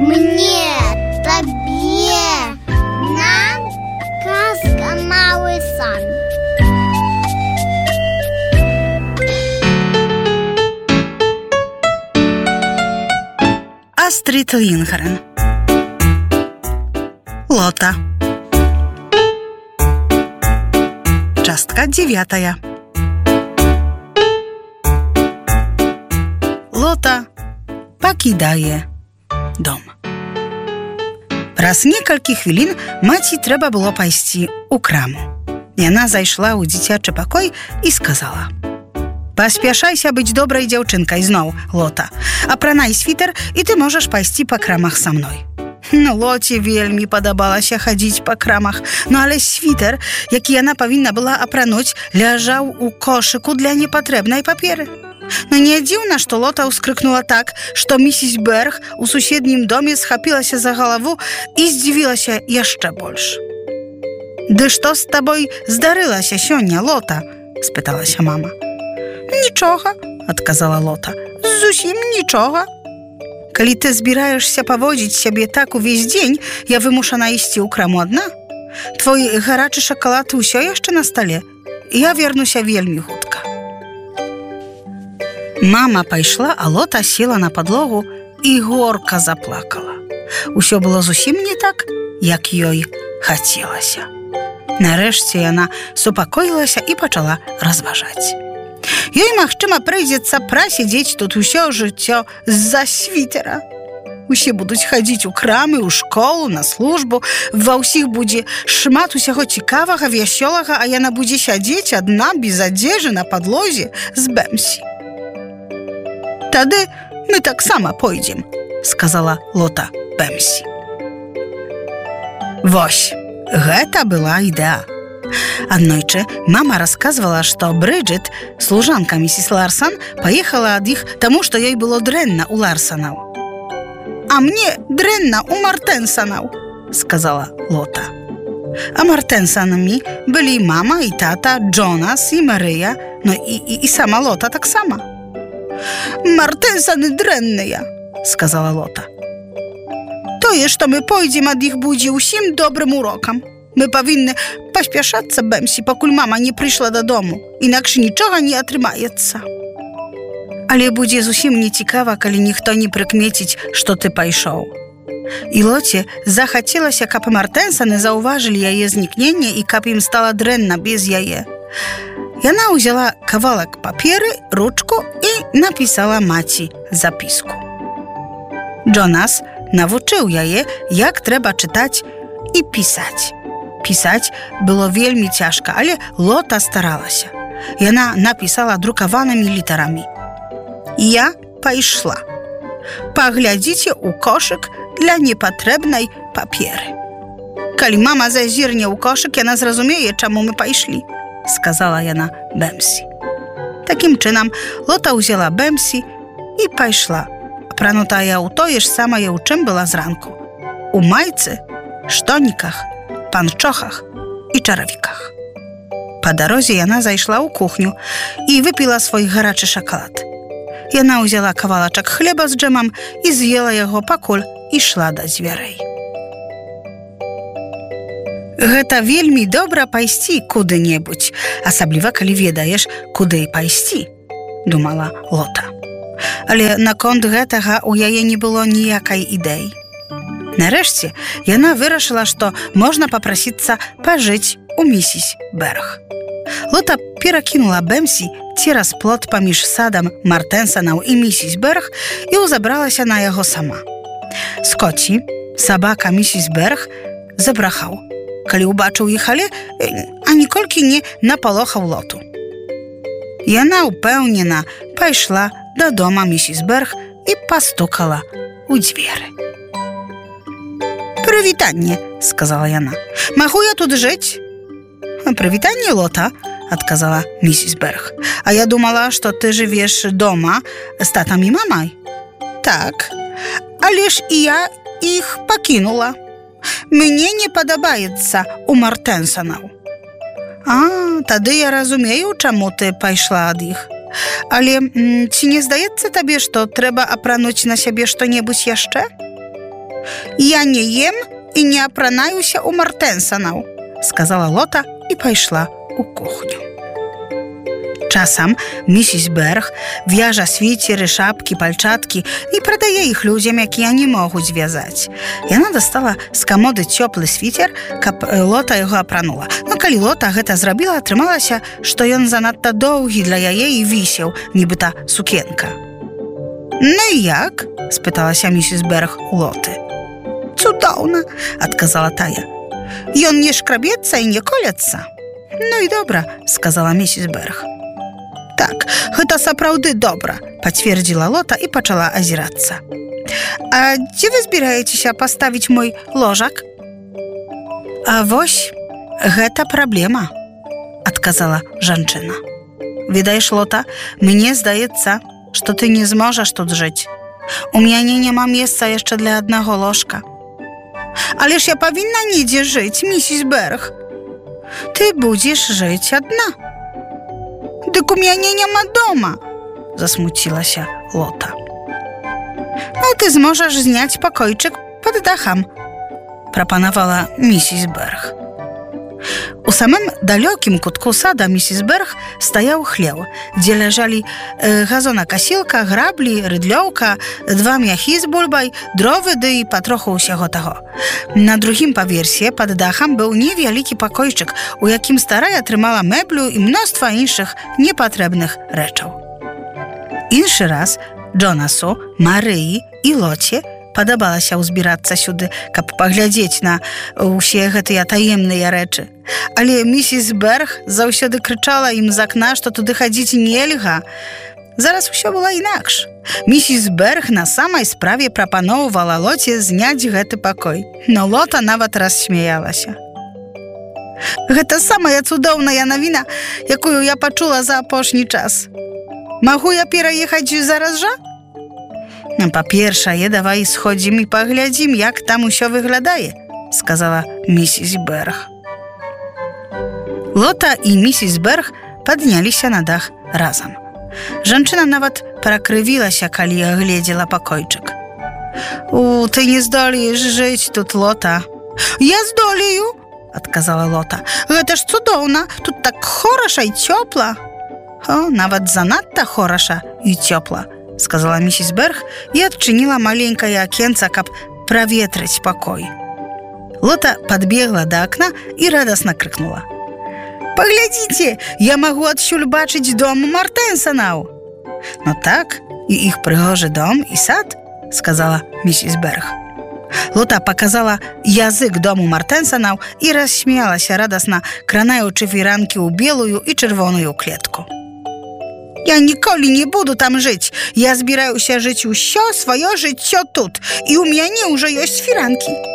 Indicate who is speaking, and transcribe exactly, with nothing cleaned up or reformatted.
Speaker 1: Мне, тебе, нам казка «Малый сан».
Speaker 2: Astrid Lindgren. Lota. Частка девятая. Lota покидає дом. Праз некалькі хвілін маці трэба было пайсці ў краму. Яна зайшла ў дзіцячы пакой і сказала: «Паспяшайся быць добрай дзяўчынкай зноў, Лота. Апранай світер, і ты можаш пайсці па крамах са мной». Ну, Лоце вельмі падабалася хадзіць па крамах, ну але світер, які яна павінна была апрануць, ляжаў у кошыку для непатрэбнай паперы. Но не дзіўна, што Лота ўскрыкнула так, што місіс Берг у суседнім доме схапілася за галаву і здзівілася яшчэ больш. «Ды што з табой здарылася сёння, Лота?» – спыталася мама. «Нічога», – адказала Лота. «Зусім нічога. Калі ты збіраешся паводзіць сябе так увесь дзень, я вымушана ісці ў краму адна. Твой гарачы шакалад усё яшчэ на стале. Я вернуся вельмі хутка». Мама пайшла, а Лота села на падлогу і горка заплакала. Усё было зусім не так, як ёй хацелася. Нарэшце яна супакоілася і пачала разважаць. Ёй, магчыма, прыйдзецца прасядзець тут усё жыццё з-за світера. Усе будуць хадзіць у крамы, у школу, на службу. Ва ўсіх будзе шмат усяго цікавага, вясёлага, а яна будзе сядзець адна без адзежы на падлозе з Бэмсі. «Тады мы таксама пойдзем», – сказала Лота Бэмсі. Вось, гэта была ідэа. Аднойчы мама расказвала, што Брыджыт, служанка місіс Ларсан, паехала ад іх, таму што ёй было дрэнна ў Ларсанаў. «А мне дрэнна ў Мартэнсанаў», – сказала Лота. А Мартэнсанамі былі мама і тата, Джонас і Марыя, ну і, і, і сама Лота таксама. «Мартэнсаны дрэнныя», – сказала Лота. «Тое, што мы пойдзем ад іх, будзе ўсім добрым урокам. Мы павінны паспяшацца, Бэмсі, пакуль мама не прыйшла дадому, інакш нічога не атрымаецца». Але будзе зусім нецікава, калі ніхто не прыкмеціць, што ты пайшоў. І Лоце захацелася, каб Мартэнсаны заўважылі яе знікненне і каб ім стала дрэнна без яе. Яна ўзяла кавалак паперы, ручку і напісала маці запіску. Джонас навучыў яе, як трэба чытаць і пісаць. Пісаць было вельмі цяжка, але Лота старалася. Яна напісала друкаванымі літарамі: «Я пайшла. Паглядзіце ў кошык для непатрэбнай паперы». «Калі мама зазірне ў кошык, яна зразумее, чаму мы пайшлі», – сказала яна Бэмсі. Такім чынам Лота ўзяла Бэмсі і пайшла, апранутая ў тое ж самае, у чым была зранку: у майцы, штоніках, панчохах і чаравіках. Па дарозе яна зайшла ў кухню і выпіла свой гарачы шакалад. Яна ўзяла кавалачак хлеба з джэмам і з'ела яго, пакуль ішла да дзвярэй. Гэта вельмі добра пайсці куды-небудзь, асабліва калі ведаеш, куды пайсці, думала Лота. Але наконт гэтага ў яе не было ніякай ідэі. Нарэшце яна вырашыла, што можна папрасіцца пажыць у місіс Берг. Лота перакінула Бэмсі цераз плот паміж садам Мартэнсанаў і місіс Берг і ўзабралася на яго сама. Скоці, сабака місіс Берг, забрахаў, калі ўбачыў іх, але аніколькі не напалохаў Лоту. Яна ўпэўнена пайшла да дома місіс Берг і пастукала ў дзверы. «Прывітанне», – сказала яна. «Магу я тут жыць?» «Прывітанне, Лота», – адказала місіс Берг. «А я думала, што ты жывеш дома з татам і мамай». «Так, але ж і я іх пакінула. Мне не падабаецца у Мартэнсанаў». «А, тады я разумею, чаму ты пайшла ад іх. Але м, ці не здаецца табе, што трэба апрануць на сябе што-небудзь яшчэ?» Я не ем і не апранаюся у Мартэнсанаў, сказала Лота і пайшла у кухню. Часам місіс Берг в'яжа свіцеры, шапкі, пальчаткі і прадае іх людзям, якія не могуць звязаць. Яна дастала з камоды цёплы свіцер, каб Лота яго апранула. Но калі Лота гэта зрабіла, атрымалася, што ён занадта доўгі для яе і вісеў, нібыта сукенка. «Ну і як?» – спыталася місіс Берг у Лоты. «Цудоўна!» – адказала тая. «Ён не шкрабецца і не колецца». «Ну і добра!» – сказала місіс Берг. «Так, гэта сапраўды добра!» – пацвердзіла Лота і пачала азірацца. «А дзе вы збіраецеся паставіць мой ложак?» «А вось гэта праблема!» – адказала жанчына. «Відаеш, Лота, мне здаецца, што ты не зможаш тут жыць. У мяне няма месца яшчэ для аднаго ложка». «Але ж я павінна недзе жыць, місіс Берг». «Ты будзеш жыць адна». «Дык у мяне няма дома», – засмуцілася Лота. «Ну, ты зможаш зняць пакойчык пад дахам», – прапанавала місіс Берг. У самым далёкім кутку сада місіс Берг стаяў хлеў, дзе ляжалі э, газонакасілка, граблі, рыдлёўка, два мяхі з бульбай, дровы ды і патроху ўсяго таго. На другім паверсе пад дахам быў невялікі пакойчык, у якім старая трымала мэблю і мноства іншых непатрэбных рэчаў. Іншы раз Джонасу, Марыі і Лоце падабалася ўзбірацца сюды, каб паглядзець на ўсе гэтыя таемныя рэчы. Але місіс Берг заўсёды крычала ім з акна, што туды хадзіць нельга. Зараз усё было інакш. Місіс Берг на самай справе прапаноўвала Лоце зняць гэты пакой. Но Лота нават рассмяялася. «Гэта самая цудоўная навіна, якую я пачула за апошні час. Магу я пераехаць зараз жа?» «Па-першае, давай сходзім і паглядзім, як там усё выглядае», – сказала місіс Берг. Лота і місіс Берг падняліся на дах разам. Жанчына нават пракрывілася, калі агледзела пакойчык. «У, ты не здолееш жыць тут, Лота». «Я здолею», – адказала Лота. «Гэта ж цудоўна, тут так хораша і цёпла». «О, нават занадта хораша і цёпла», – сказала місіс Берг і адчыніла маленькае акенца, каб праветрыць пакой. Лота падбегла да акна і радасна крыкнула. «Паглядзіце, я магу адсюль бачыць дом Мартэнсанаў». «Ну так, і іх прыгожы дом і сад», – сказала місіс Берг. Лота паказала язык дому Мартэнсанаў і рассмеялася радасна, кранаючы фіранкі ў белую і чырвоную клетку. «Я ніколі не буду там жыць. Я збіраюся жыць усё сваё жыццё тут, і ў мяне ўжо ёсць фіранкі».